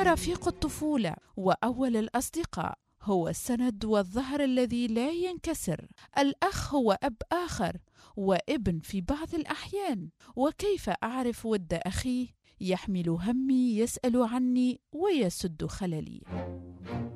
هو رفيق الطفولة وأول الأصدقاء، هو السند والظهر الذي لا ينكسر. الأخ هو أب آخر وابن في بعض الأحيان. وكيف أعرف ود أخي؟ يحمل همي، يسأل عني، ويسد خللي.